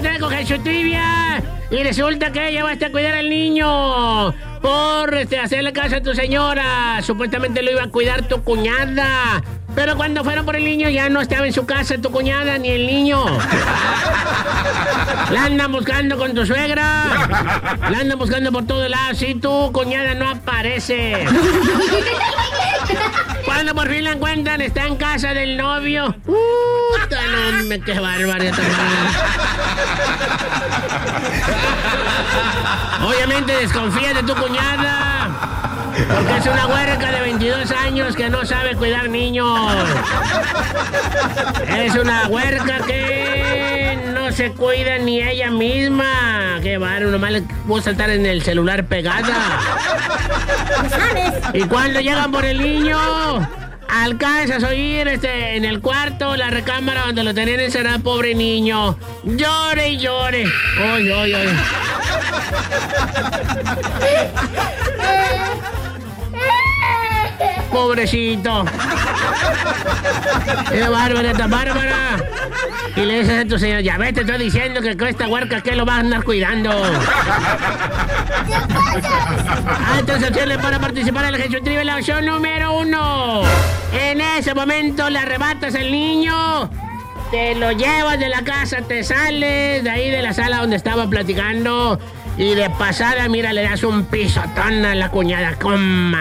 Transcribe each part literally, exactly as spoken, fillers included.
traigo Jesús Trivia. Y resulta que ella va a estar a cuidar al niño por este, hacerle caso a tu señora. Supuestamente lo iba a cuidar tu cuñada. Pero cuando fueron por el niño ya no estaba en su casa tu cuñada ni el niño. La andan buscando con tu suegra. La andan buscando por todo lado. Si tu cuñada no aparece. Cuando por fin la encuentran, está en casa del novio. Puta, no, me qué bárbaro. Obviamente desconfía de tu cuñada, porque es una huerca de veintidós años que no sabe cuidar niños. Es una huerca que no se cuida ni ella misma. Qué bárbaro, nomás le gusta estar en el celular pegada. Y cuando llegan por el niño, alcanzas a oír este, en el cuarto, la recámara donde lo tenían encerrado, pobre niño. Llore y llore. Oy, oy, oy. Pobrecito. ¡Qué bárbara, esta bárbara! Y le dices a tu señor, ya ves, te estoy diciendo que con esta huerca que lo vas a andar cuidando. Ah, entonces opciones para participar en el Jesús Trivia, la opción número uno. En ese momento le arrebatas al niño, te lo llevas de la casa, te sales de ahí de la sala donde estaba platicando. Y de pasada, mira, le das un pisotón a la cuñada. Coma.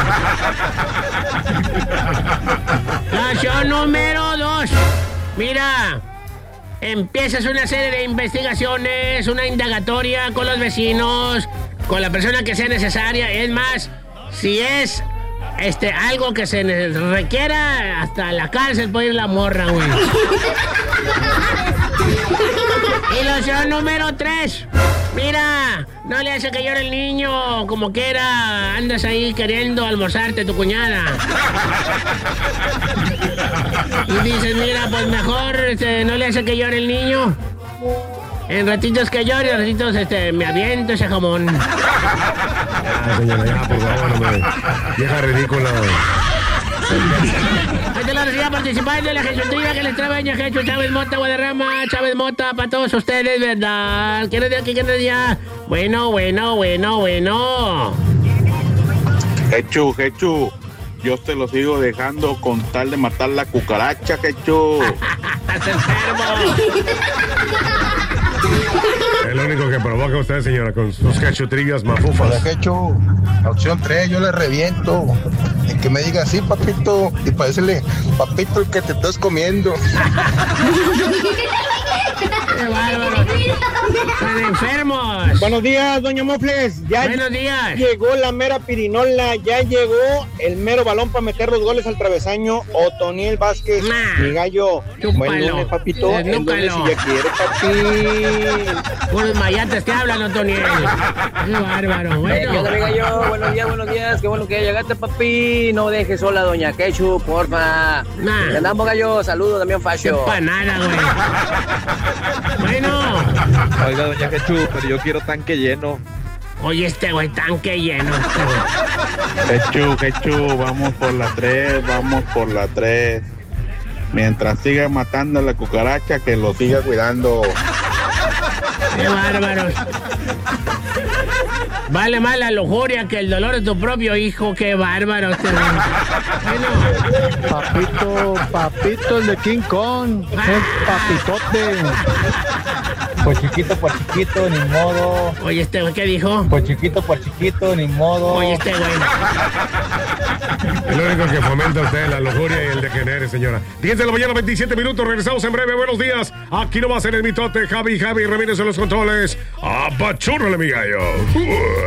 La opción número dos. Mira, empiezas una serie de investigaciones, una indagatoria con los vecinos, con la persona que sea necesaria. Es más, si es este algo que se requiera, hasta la cárcel puede ir la morra, güey. Y la opción número tres. Mira, no le hace que llore el niño, como quiera, andas ahí queriendo almorzarte tu cuñada. Y dices, mira, pues mejor este, no le hace que llore el niño. En ratitos que llore, en ratitos este, me aviento ese jamón. Ya, señora, ya, por favor, hombre. Vieja ridícula. Esta es la recibida participante de la Jesús Trivia que les trae doña Jesús Chávez Mota, Guadarrama, Chávez Mota, para todos ustedes, ¿verdad? ¿Quién es de aquí? ¿Quién es de allá? Bueno, bueno, bueno, bueno. Jesús, Jesús, yo te lo sigo dejando con tal de matar la cucaracha, Jesús. ¡Estás enfermo! Es lo único que provoca usted, señora, con sus cachutrigas mafufas. Hola, Quechu. La opción tres, yo le reviento. Y que me diga así, papito. Y para decirle, papito, el que te estás comiendo. ¡Qué bárbaro! ¡Están enfermos! Buenos días, doña Mofles. Ya Buenos días. Llegó la mera pirinola, ya llegó el mero balón para meter los goles al travesaño. Otoniel Vázquez, Nah. mi gallo. Chúpalo. Buen lunes, papito. El lunes si ya quiere, papi. Puros mayates que hablan, Otoniel. ¡Qué bárbaro! Bueno. ¿Qué onda, mi gallo? Buenos días, buenos días. Qué bueno que ya llegaste, papi. No dejes sola a doña Quechu, porfa. Nah. Te andamos, gallo. Saludos, Damián ¡Qué Facio. panada, güey! Bueno. Oiga, doña Jesús, pero yo quiero tanque lleno. Oye, este güey, tanque lleno. Este Jesús, Jesús, vamos por la tres, vamos por la tres. Mientras siga matando a la cucaracha, que lo siga cuidando. ¡Qué bárbaros! Vale más la lujuria que el dolor de tu propio hijo. ¡Qué bárbaro! Este bueno. Papito, papito, el de King Kong. Es papitote. Pues chiquito por chiquito, ni modo. Oye, este güey, ¿qué dijo? Pues chiquito por chiquito, ni modo. Oye, este güey. Es lo único que fomenta usted, la lujuria y el degenere, señora. diez de la mañana, veintisiete minutos. Regresamos en breve. Buenos días. Aquí nomás en el mitote. Javi, Javi Ramírez en los controles. ¡Apachúrrale, mi gallo!